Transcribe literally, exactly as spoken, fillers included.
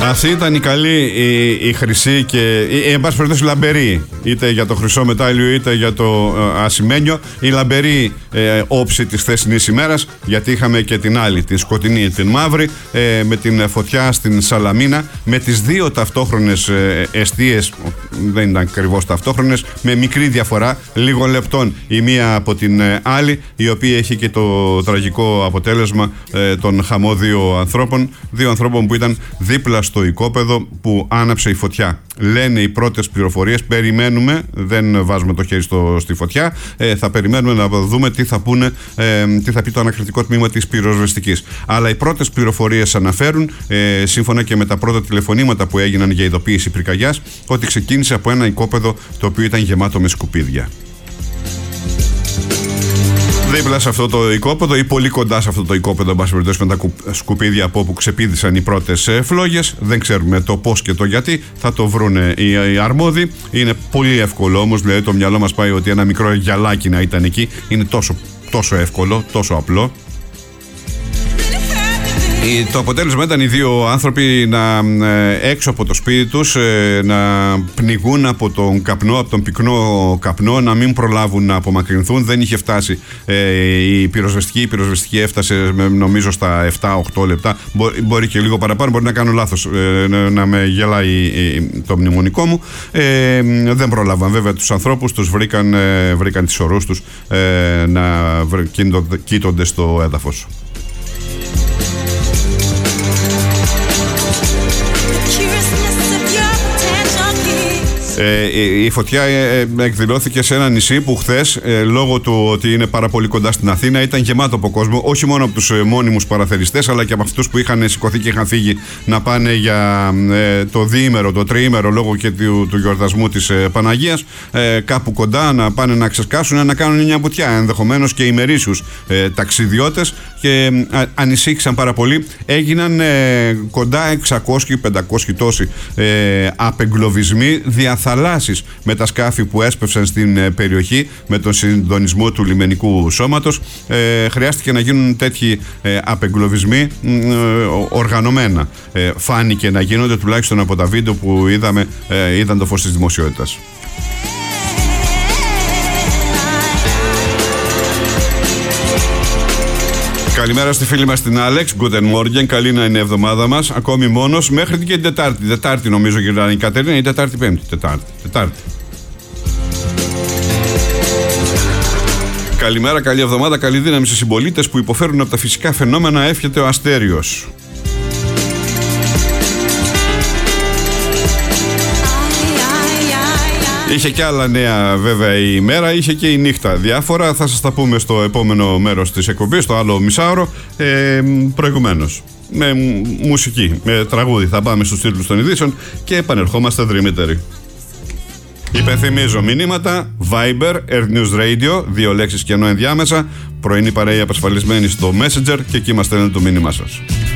Αυτή ήταν η καλή, η, η χρυσή και η, εν πάση περιπτώσει λαμπερή, είτε για το χρυσό μετάλλιο είτε για το ε, ασημένιο, η λαμπερή ε, όψη της χθεσινής ημέρας, γιατί είχαμε και την άλλη, την σκοτεινή, την μαύρη, ε, με την φωτιά στην Σαλαμίνα, με τις δύο ταυτόχρονες ε, εστίες, δεν ήταν ακριβώς ταυτόχρονες, με μικρή διαφορά, λίγων λεπτών η μία από την ε, άλλη, η οποία έχει και το τραγικό αποτέλεσμα ε, των χαμό δύο ανθρώπων, δύο ανθρώπων που ήταν δίπλα στο οικόπεδο που άναψε η φωτιά. Λένε οι πρώτες πληροφορίες, περιμένουμε, δεν βάζουμε το χέρι στο, στη φωτιά, ε, θα περιμένουμε να δούμε τι θα, πούνε, ε, τι θα πει το ανακριτικό τμήμα της πυροσβεστικής. Αλλά οι πρώτες πληροφορίες αναφέρουν, ε, σύμφωνα και με τα πρώτα τηλεφωνήματα που έγιναν για ειδοποίηση πυρκαγιάς, ότι ξεκίνησε από ένα οικόπεδο το οποίο ήταν γεμάτο με σκουπίδια. Δίπλα σε αυτό το οικόπεδο ή πολύ κοντά σε αυτό το οικόπεδο, με τα σκουπίδια από όπου ξεπήδησαν οι πρώτες φλόγες. Δεν ξέρουμε το πώς και το γιατί, θα το βρούνε οι, οι αρμόδιοι. Είναι πολύ εύκολο όμως, δηλαδή το μυαλό μας πάει ότι ένα μικρό γυαλάκι να ήταν εκεί. Είναι τόσο, τόσο εύκολο, τόσο απλό. Το αποτέλεσμα ήταν οι δύο άνθρωποι να έξω από το σπίτι τους να πνιγούν από τον καπνό, από τον πυκνό καπνό, να μην προλάβουν να απομακρυνθούν. Δεν είχε φτάσει η πυροσβεστική. Η πυροσβεστική έφτασε νομίζω στα επτά οκτώ λεπτά. Μπορεί και λίγο παραπάνω, μπορεί να κάνω λάθος, να με γελάει το μνημονικό μου. Δεν πρόλαβαν βέβαια τους ανθρώπους, τους βρήκαν, βρήκαν τις ορούς τους να κοίτονται στο έδαφος. Ε, η φωτιά ε, εκδηλώθηκε σε ένα νησί που χθες, ε, λόγω του ότι είναι πάρα πολύ κοντά στην Αθήνα, ήταν γεμάτο από κόσμο, όχι μόνο από τους ε, μόνιμους παραθεριστές, αλλά και από αυτούς που είχαν σηκωθεί και είχαν φύγει να πάνε για ε, το διήμερο, το τριήμερο, λόγω και του, του γιορτασμού της ε, Παναγίας, ε, κάπου κοντά να πάνε να ξεσκάσουν, να κάνουν μια βουτιά, ενδεχομένως και ημερήσιους ε, ταξιδιώτες, και ε, ανησύχησαν πάρα πολύ. Έγιναν ε, κοντά εξακόσιοι πεντακόσιοι τόσοι ε, απεγκλωβισμοί διαθαλάσσης με τα σκάφη που έσπευσαν στην περιοχή, με τον συντονισμό του λιμενικού σώματος. Ε, χρειάστηκε να γίνουν τέτοιοι ε, απεγκλωβισμοί ε, οργανωμένα. Ε, φάνηκε να γίνονται, τουλάχιστον από τα βίντεο που είδαμε, ε, είδαν το φως της δημοσιότητας. Καλημέρα στη φίλη μας την Άλεξ. Guten Morgen. Καλή να είναι η εβδομάδα μας. Ακόμη μόνος μέχρι και την Τετάρτη. Τετάρτη νομίζω γυρνάει η Κατερίνα, ή Τετάρτη Πέμπτη. Τετάρτη. Τετάρτη. Καλημέρα, καλή εβδομάδα, καλή δύναμη σε συμπολίτες που υποφέρουν από τα φυσικά φαινόμενα. Εύχεται ο Αστέριος. Είχε και άλλα νέα βέβαια η ημέρα, είχε και η νύχτα διάφορα. Θα σας τα πούμε στο επόμενο μέρος της εκπομπής, στο άλλο μισάωρο, ε, προηγουμένως. Με μουσική, με τραγούδι. Θα πάμε στους τίτλους των ειδήσεων και επανερχόμαστε δρυμύτεροι. Υπενθυμίζω μηνύματα, Viber, Earth News Radio, δύο λέξεις και ενώ ενδιάμεσα, πρωινή παρέα απασφαλισμένη στο Messenger και εκεί μας στέλνετε το μήνυμά σας.